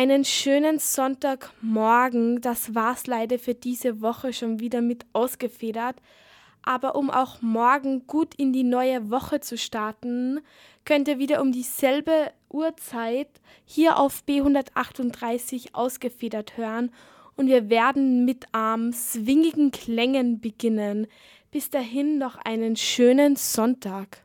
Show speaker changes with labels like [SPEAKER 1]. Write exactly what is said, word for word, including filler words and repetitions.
[SPEAKER 1] Einen schönen Sonntagmorgen. Das war's leider für diese Woche schon wieder mit ausgefedert. Aber um auch morgen gut in die neue Woche zu starten, könnt ihr wieder um dieselbe Uhrzeit hier auf B hundertachtunddreißig ausgefedert hören. Und wir werden mit ähm, swingigen Klängen beginnen. Bis dahin noch einen schönen Sonntag.